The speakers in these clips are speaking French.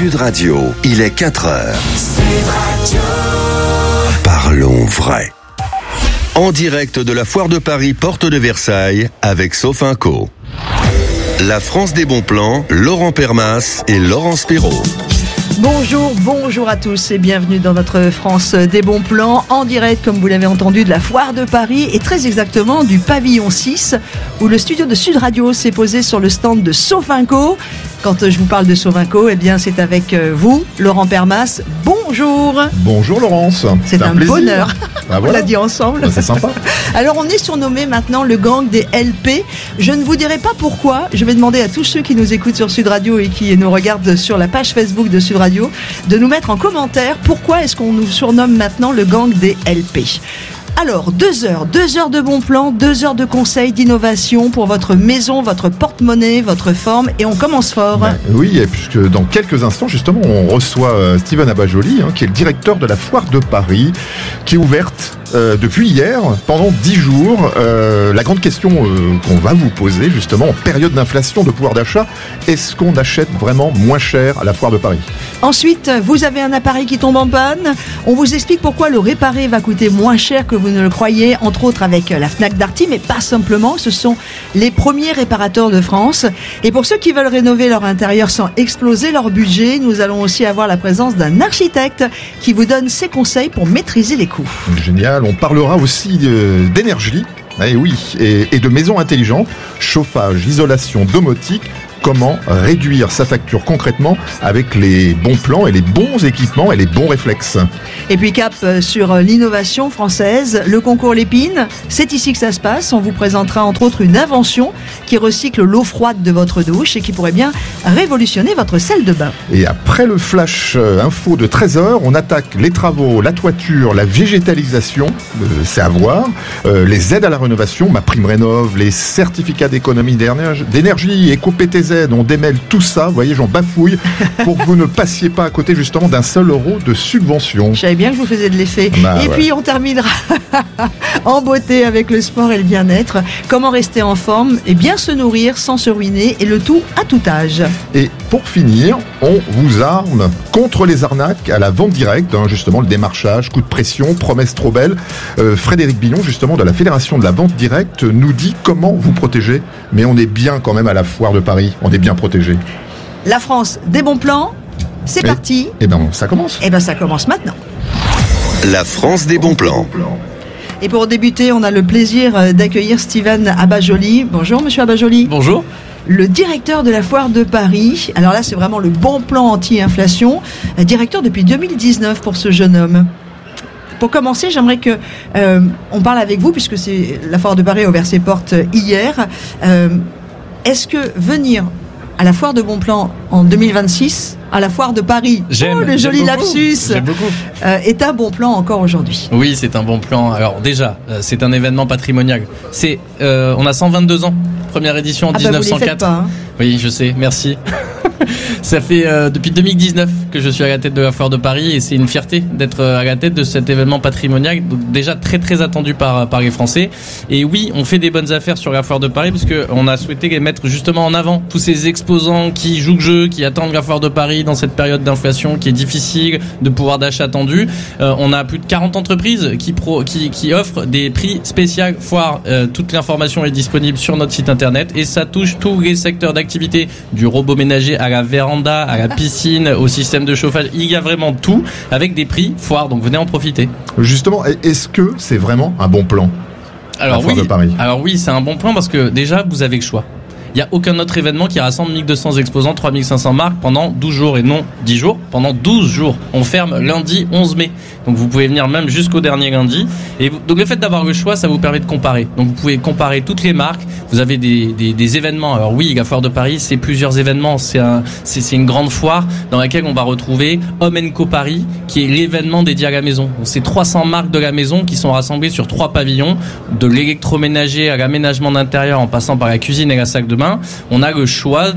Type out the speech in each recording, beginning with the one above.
Sud Radio, il est 4h. Sud Radio. Parlons vrai. En direct de la Foire de Paris, porte de Versailles, avec Sofinco. La France des bons plans, Laurent Permas et Laurence Perrault. Bonjour à tous et bienvenue dans notre France des bons plans, en direct, comme vous l'avez entendu, de la Foire de Paris et très exactement du pavillon 6, où le studio de Sud Radio s'est posé sur le stand de Sofinco. Quand je vous parle de Sofinco, eh bien c'est avec vous, Laurent Permas. Bonjour. Bonjour Laurence. C'est un bonheur. Ah, voilà. On l'a dit ensemble. C'est sympa. Alors on est surnommé maintenant le gang des LP. Je ne vous dirai pas pourquoi. Je vais demander à tous ceux qui nous écoutent sur Sud Radio et qui nous regardent sur la page Facebook de Sud Radio de nous mettre en commentaire pourquoi est-ce qu'on nous surnomme maintenant le gang des LP. Alors, 2 heures de bons plans, 2 heures de conseils, d'innovation pour votre maison, votre porte-monnaie, votre forme, et on commence fort. Oui, et puisque dans quelques instants, justement, on reçoit Steven Abajoli, qui est le directeur de la Foire de Paris, qui est ouverte depuis hier, pendant 10 jours. La grande question qu'on va vous poser, justement, en période d'inflation de pouvoir d'achat, est-ce qu'on achète vraiment moins cher à la Foire de Paris ? Ensuite, vous avez un appareil qui tombe en panne. On vous explique pourquoi le réparer va coûter moins cher que vous ne le croyez, entre autres avec la Fnac Darty, mais pas simplement. Ce sont les premiers réparateurs de France. Et pour ceux qui veulent rénover leur intérieur sans exploser leur budget, nous allons aussi avoir la présence d'un architecte qui vous donne ses conseils pour maîtriser les coûts. Génial. On parlera aussi d'énergie. Eh oui, et de maisons intelligentes, chauffage, isolation, domotique. Comment réduire sa facture concrètement avec les bons plans et les bons équipements et les bons réflexes. Et puis cap sur l'innovation française, le concours Lépine, c'est ici que ça se passe. On vous présentera entre autres une invention qui recycle l'eau froide de votre douche et qui pourrait bien révolutionner votre salle de bain. Et après le flash info de 13h, on attaque les travaux, la toiture, la végétalisation, c'est à voir, les aides à la rénovation, MaPrimeRénov', les certificats d'économie d'énergie, éco-PTZ, on démêle tout ça, vous voyez, j'en bafouille, pour que vous ne passiez pas à côté justement d'un seul euro de subvention. Je savais bien que je vous faisais de l'effet. Puis on terminera en beauté avec le sport et le bien-être. Comment rester en forme et bien se nourrir sans se ruiner, et le tout à tout âge. Et pour finir, on vous arme contre les arnaques à la vente directe, justement le démarchage, coup de pression, promesses trop belles. Frédéric Billon, justement de la Fédération de la vente directe, nous dit comment vous protéger. Mais on est bien quand même à la Foire de Paris. On est bien protégé. La France des bons plans, c'est parti. Et ben ça commence. Et ben ça commence maintenant. La France des bons plans. Et pour débuter, on a le plaisir d'accueillir Steven Abajoli. Bonjour Monsieur Abajoli. Bonjour. Le directeur de la Foire de Paris. Alors là, c'est vraiment le bon plan anti-inflation. Directeur depuis 2019 pour ce jeune homme. Pour commencer, j'aimerais que on parle avec vous, puisque c'est la Foire de Paris a ouvert ses portes hier. Est-ce que venir à la Foire de Bon Plan en 2026, à la Foire de Paris, le joli lapsus, est un bon plan encore aujourd'hui? Oui, c'est un bon plan. Alors déjà, c'est un événement patrimonial. On a 122 ans, première édition en 1904. Vous les faites pas, Oui, je sais, merci. Ça fait depuis 2019 que je suis à la tête de la Foire de Paris et c'est une fierté d'être à la tête de cet événement patrimonial, donc déjà très très attendu par les Français. Et oui, on fait des bonnes affaires sur la Foire de Paris parce qu'on a souhaité les mettre justement en avant, tous ces exposants qui jouent le jeu, qui attendent la Foire de Paris dans cette période d'inflation qui est difficile, de pouvoir d'achat tendu. On a plus de 40 entreprises qui offrent des prix spéciaux foire. Toute l'information est disponible sur notre site internet et ça touche tous les secteurs d'activité, du robot ménager à la véranda, à la piscine, au système de chauffage. Il y a vraiment tout avec des prix foire, donc venez en profiter. Justement, est-ce que c'est vraiment un bon plan? Alors oui, c'est un bon plan parce que déjà vous avez le choix. Il n'y a aucun autre événement qui rassemble 1200 exposants, 3500 marques pendant 12 jours et non 10 jours, pendant 12 jours. On ferme lundi 11 mai. Donc vous pouvez venir même jusqu'au dernier lundi. Et donc le fait d'avoir le choix, ça vous permet de comparer. Donc vous pouvez comparer toutes les marques. Vous avez des événements. Alors oui, la Foire de Paris, c'est plusieurs événements. C'est une grande foire dans laquelle on va retrouver Home & Co Paris, qui est l'événement dédié à la maison. Donc c'est 300 marques de la maison qui sont rassemblées sur 3 pavillons, de l'électroménager à l'aménagement d'intérieur en passant par la cuisine et la salle de bain. On a le choix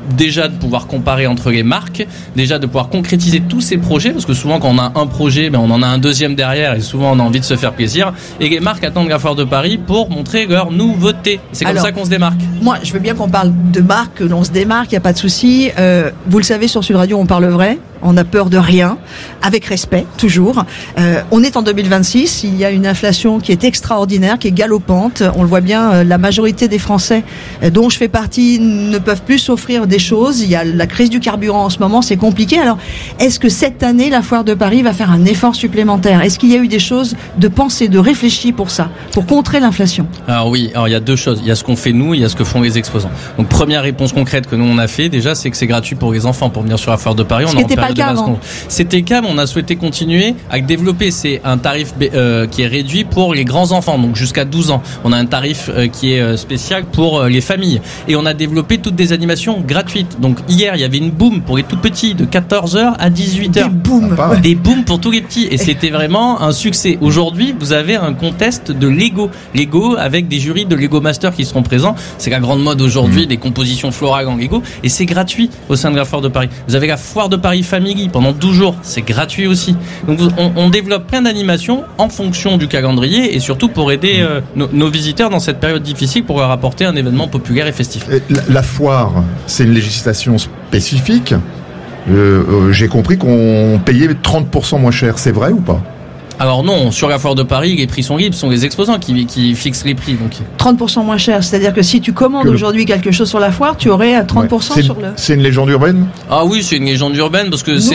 déjà de pouvoir comparer entre les marques, déjà de pouvoir concrétiser tous ces projets, parce que souvent quand on a un projet, on en a un deuxième derrière et souvent on a envie de se faire plaisir. Et les marques attendent la foire de Paris pour montrer leur nouveauté. C'est comme ça qu'on se démarque. Moi, je veux bien qu'on parle de marque, que l'on se démarque, il n'y a pas de souci. Vous le savez, sur Sud Radio, on parle vrai. On n'a peur de rien, avec respect, toujours. On est en 2026, il y a une inflation qui est extraordinaire, qui est galopante. On le voit bien, la majorité des Français, dont je fais partie, ne peuvent plus s'offrir des choses. Il y a la crise du carburant en ce moment, c'est compliqué. Alors, est-ce que cette année, la Foire de Paris va faire un effort supplémentaire ? Est-ce qu'il y a eu des choses de pensées, de réfléchies pour ça, pour contrer l'inflation ? Alors oui, il y a deux choses. Il y a ce qu'on fait nous, il y a ce que font les exposants. Donc première réponse concrète que nous on a fait déjà, c'est que c'est gratuit pour les enfants pour venir sur la Foire de Paris. C'était le cas, mais on a souhaité continuer à développer. C'est un tarif qui est réduit pour les grands enfants, donc jusqu'à 12 ans. On a un tarif qui est spécial pour les familles. Et on a développé toutes des animations gratuites. Donc hier, il y avait une boom pour les tout petits de 14h à 18h. Des booms pour tous les petits. Et c'était vraiment un succès. Aujourd'hui, vous avez un contest de Lego. Lego avec des jurys de Lego Master qui seront présents. C'est la grande mode aujourd'hui, des compositions florales en Lego. Et c'est gratuit au sein de la Foire de Paris. Vous avez la Foire de Paris Family pendant 12 jours, c'est gratuit aussi. Donc on développe plein d'animations en fonction du calendrier et surtout pour aider nos visiteurs dans cette période difficile pour leur apporter un événement populaire et festif. La foire, c'est une législation spécifique. J'ai compris qu'on payait 30% moins cher, c'est vrai ou pas ? Alors non, sur la Foire de Paris, les prix sont libres, ce sont les exposants qui fixent les prix. Donc 30% moins cher, c'est-à-dire que si tu commandes aujourd'hui quelque chose sur la foire, tu aurais 30% sur le... C'est une légende urbaine ? Ah oui, c'est une légende urbaine parce que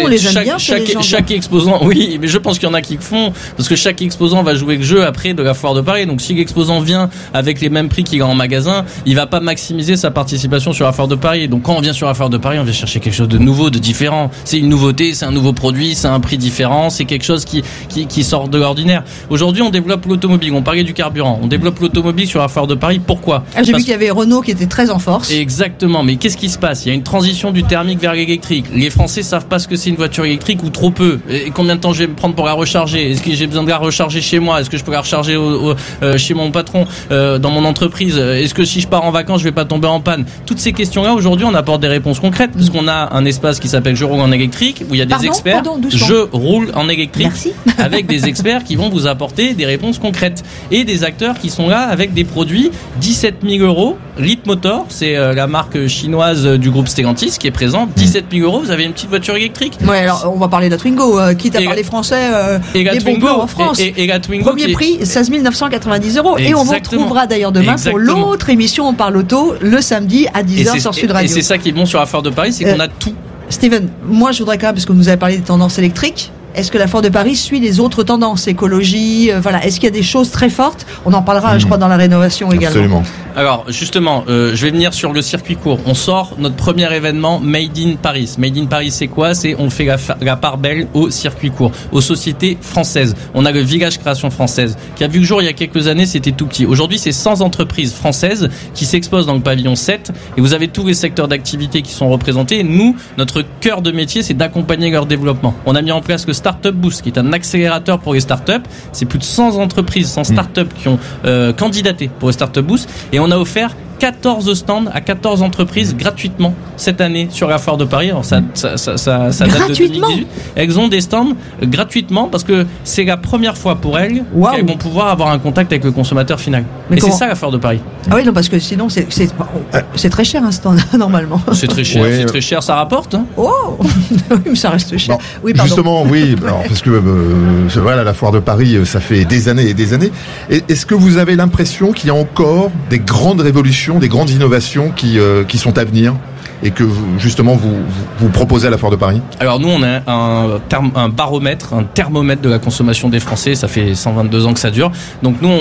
chaque exposant, oui, mais je pense qu'il y en a qui le font parce que chaque exposant va jouer le jeu après de la Foire de Paris. Donc si l'exposant vient avec les mêmes prix qu'il a en magasin, il va pas maximiser sa participation sur la Foire de Paris. Donc quand on vient sur la Foire de Paris, on vient chercher quelque chose de nouveau, de différent. C'est une nouveauté, c'est un nouveau produit, c'est un prix différent, c'est quelque chose qui sort de l'ordinaire. Aujourd'hui, on développe l'automobile. On parlait du carburant. On développe l'automobile sur la Foire de Paris. Pourquoi ? J'ai vu qu'il y avait Renault qui était très en force. Exactement. Mais qu'est-ce qui se passe ? Il y a une transition du thermique vers l'électrique. Les Français savent pas ce que c'est une voiture électrique ou trop peu. Et combien de temps je vais me prendre pour la recharger ? Est-ce que j'ai besoin de la recharger chez moi ? Est-ce que je peux la recharger chez mon patron, dans mon entreprise ? Est-ce que si je pars en vacances, je vais pas tomber en panne ? Toutes ces questions-là, aujourd'hui, on apporte des réponses concrètes parce qu'on a un espace qui s'appelle Je roule en électrique où il y a des experts. Je roule en électrique. Merci. Avec des experts qui vont vous apporter des réponses concrètes et des acteurs qui sont là avec des produits 17 000 €. Leapmotor, c'est la marque chinoise du groupe Stellantis qui est présente. 17 000 €, vous avez une petite voiture électrique. Ouais, alors on va parler de la Twingo, quitte à parler français, et la les Twingo, bons plans en France. Et la Twingo premier prix, 16 990 €. Exactement. Et on vous retrouvera d'ailleurs demain pour l'autre émission On parle auto, le samedi à 10h sur Sud Radio. Et c'est ça qui est bon sur la Foire de Paris, c'est qu'on a tout. Steven, moi je voudrais quand même, parce que vous nous avez parlé des tendances électriques, est-ce que la Foire de Paris suit les autres tendances, écologie, voilà, est-ce qu'il y a des choses très fortes ? On en parlera, je crois, dans la rénovation également. Absolument. Alors, justement, je vais venir sur le circuit court. On sort notre premier événement Made in Paris. Made in Paris, c'est quoi ? C'est on fait la part belle au circuit court, aux sociétés françaises. On a le Village Création Française, qui a vu le jour il y a quelques années, c'était tout petit. Aujourd'hui, c'est 100 entreprises françaises qui s'exposent dans le pavillon 7, et vous avez tous les secteurs d'activité qui sont représentés. Et nous, notre cœur de métier, c'est d'accompagner leur développement. On a mis en place le Startup Boost, qui est un accélérateur pour les startups. C'est plus de 100 entreprises, 100 startups qui ont candidaté pour le Startup Boost. Et on a offert 14 stands à 14 entreprises gratuitement cette année sur la Foire de Paris. Alors ça date de 2018. Elles ont des stands gratuitement parce que c'est la première fois pour elles qu'elles vont pouvoir avoir un contact avec le consommateur final. Mais c'est ça la Foire de Paris. Ah oui, non, parce que sinon c'est très cher un stand normalement. C'est très cher, c'est très cher, ça rapporte. Hein. Oh, oui, mais ça reste cher. Bon, oui, pardon. Justement, oui, alors, parce que voilà, la Foire de Paris, ça fait des années et des années. Est-ce que vous avez l'impression qu'il y a encore des grandes révolutions, des grandes innovations qui sont à venir et que justement vous proposez à la Foire de Paris? Alors nous on a un baromètre, un thermomètre de la consommation des Français, ça fait 122 ans que ça dure. Donc nous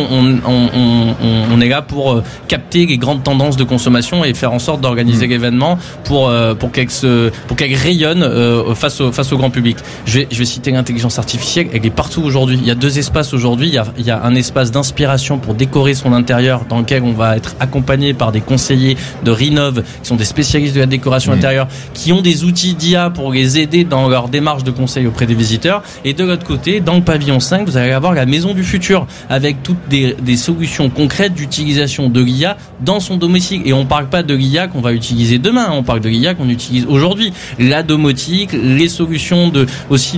on est là pour capter les grandes tendances de consommation et faire en sorte d'organiser l'événement pour qu'elle rayonne face au grand public. Je vais citer l'intelligence artificielle, elle est partout aujourd'hui. Il y a 2 espaces aujourd'hui, il y a un espace d'inspiration pour décorer son intérieur dans lequel on va être accompagné par des conseillers de Rinov qui sont des spécialistes de la décoration intérieure, qui ont des outils d'IA pour les aider dans leur démarche de conseil auprès des visiteurs. Et de l'autre côté, dans le pavillon 5, vous allez avoir la maison du futur, avec toutes des solutions concrètes d'utilisation de l'IA dans son domicile. Et on parle pas de l'IA qu'on va utiliser demain, on parle de l'IA qu'on utilise aujourd'hui. La domotique, les solutions aussi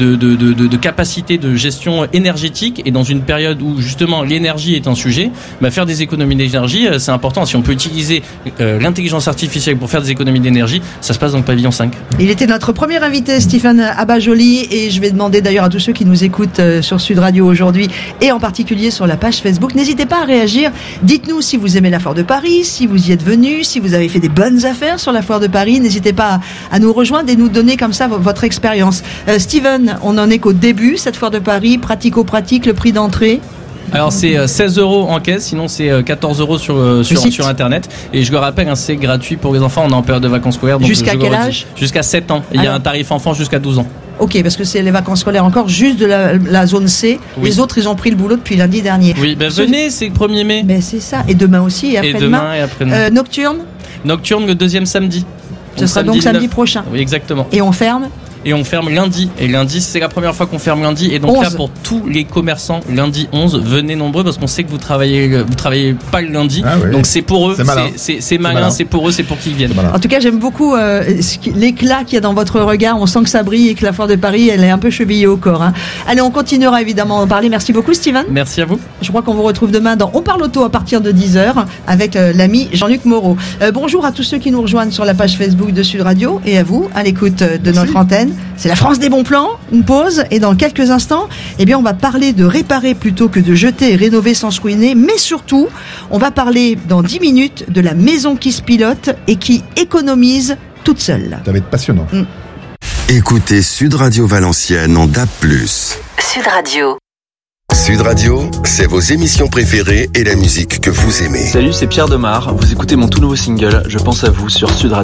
de capacité de gestion énergétique, et dans une période où justement l'énergie est un sujet, faire des économies d'énergie, c'est important. Si on peut utiliser l'intelligence artificielle pour faire des économies d'énergie, ça se passe dans le pavillon 5. Il était notre premier invité, Stephen Abajoli, et je vais demander d'ailleurs à tous ceux qui nous écoutent sur Sud Radio aujourd'hui, et en particulier sur la page Facebook, n'hésitez pas à réagir. Dites-nous si vous aimez la Foire de Paris, si vous y êtes venu, si vous avez fait des bonnes affaires sur la Foire de Paris. N'hésitez pas à nous rejoindre et nous donner comme ça votre expérience. Steven, on en est qu'au début, cette Foire de Paris, pratico-pratique, le prix d'entrée. Alors c'est 16 € en caisse, sinon c'est 14 € sur internet. Et je le rappelle, c'est gratuit pour les enfants, on est en période de vacances scolaires. Donc jusqu'à quel âge ? Jusqu'à 7 ans. Il y a un tarif enfant jusqu'à 12 ans. Ok, parce que c'est les vacances scolaires encore juste de la zone C. Oui. Les autres, ils ont pris le boulot depuis lundi dernier. Oui, venez, c'est le 1er mai. Mais c'est ça. Et demain aussi, et après-demain. Et demain et après-demain. Nocturne ? Nocturne le 2e samedi. Ce sera donc samedi prochain. Oui, exactement. Et on ferme ? Et on ferme lundi. Et lundi, c'est la première fois qu'on ferme lundi. Et donc 11. Là, pour tous les commerçants, lundi 11, venez nombreux, parce qu'on sait que vous travaillez pas le lundi. Ah oui. Donc c'est pour eux, c'est malin, c'est pour eux, c'est pour qu'ils viennent. En tout cas, j'aime beaucoup l'éclat qu'il y a dans votre regard. On sent que ça brille et que la Foire de Paris, elle est un peu chevillée au corps. Allez, on continuera évidemment à en parler. Merci beaucoup, Steven. Merci à vous. Je crois qu'on vous retrouve demain dans On parle auto à partir de 10h avec l'ami Jean-Luc Moreau. Bonjour à tous ceux qui nous rejoignent sur la page Facebook de Sud Radio, et à vous à l'écoute de notre antenne. C'est la France des bons plans, une pause, et dans quelques instants, on va parler de réparer plutôt que de jeter et rénover sans se ruiner, mais surtout, on va parler dans 10 minutes de la maison qui se pilote et qui économise toute seule. Ça va être passionnant. Écoutez Sud Radio Valenciennes en DAB+. Sud Radio. Sud Radio, c'est vos émissions préférées et la musique que vous aimez. Salut, c'est Pierre Demar. Vous écoutez mon tout nouveau single, Je pense à vous, sur Sud Radio.